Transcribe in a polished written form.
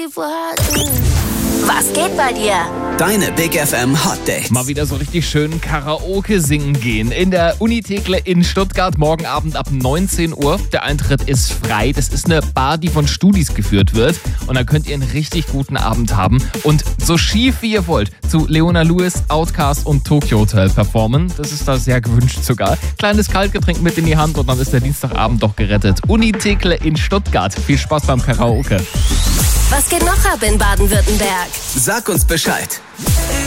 Was geht bei dir? Deine Big FM Hot Dates. Mal wieder so richtig schön Karaoke singen gehen. In der Uni-Thekle in Stuttgart, morgen Abend ab 19 Uhr. Der Eintritt ist frei. Das ist eine Bar, die von Studis geführt wird. Und da könnt ihr einen richtig guten Abend haben. Und so schief wie ihr wollt, zu Leona Lewis, Outkast und Tokyo Hotel performen. Das ist da sehr gewünscht sogar. Kleines Kaltgetränk mit in die Hand und dann ist der Dienstagabend doch gerettet. Uni-Thekle in Stuttgart. Viel Spaß beim Karaoke. Was geht noch ab in Baden-Württemberg? Sag uns Bescheid.